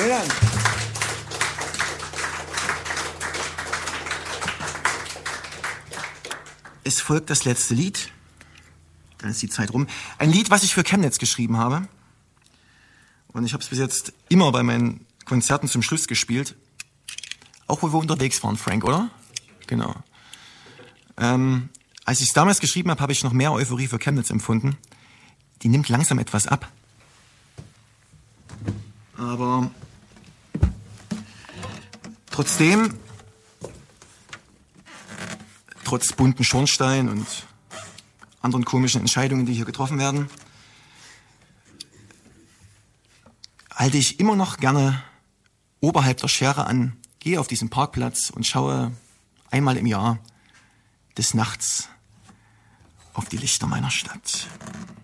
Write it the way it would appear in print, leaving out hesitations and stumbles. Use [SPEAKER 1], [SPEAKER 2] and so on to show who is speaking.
[SPEAKER 1] Vielen Dank. Es folgt das letzte Lied. Dann ist die Zeit rum. Ein Lied, was ich für Chemnitz geschrieben habe. Und ich habe es bis jetzt immer bei meinen Konzerten zum Schluss gespielt. Auch wo wir unterwegs waren, Frank, oder? Genau. Als ich es damals geschrieben habe, habe ich noch mehr Euphorie für Chemnitz empfunden. Die nimmt langsam etwas ab. Aber trotzdem, trotz bunten Schornstein und anderen komischen Entscheidungen, die hier getroffen werden, halte ich immer noch gerne oberhalb der Schere an, gehe auf diesen Parkplatz und schaue einmal im Jahr des Nachts auf die Lichter meiner Stadt.